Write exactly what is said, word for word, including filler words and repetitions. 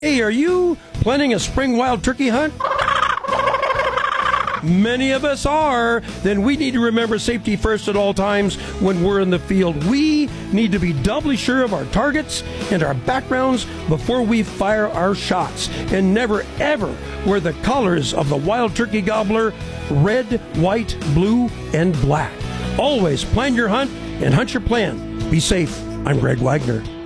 Hey, are you planning a spring wild turkey hunt? Many of us are. Then we need to remember safety first at all times when we're in the field. We need to be doubly sure of our targets and our backgrounds before we fire our shots. And never, ever wear the colors of the wild turkey gobbler: red, white, blue, and black. Always plan your hunt and hunt your plan. Be safe. I'm Greg Wagner.